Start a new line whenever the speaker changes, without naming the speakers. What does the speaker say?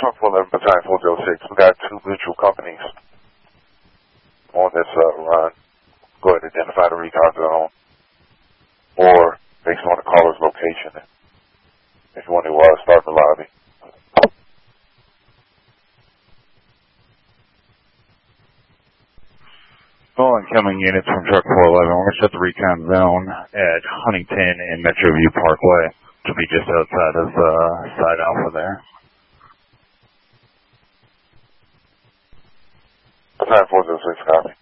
Truck 411, Battalion 406. We got two mutual companies on this run. Go ahead and identify the recon zone, or based on the caller's location. If you want to start the lobby.
All incoming units from Truck 411, we're going to set the recon zone at Huntington and Metroview Parkway, which will be just outside of Side Alpha there.
Battalion 406, copy.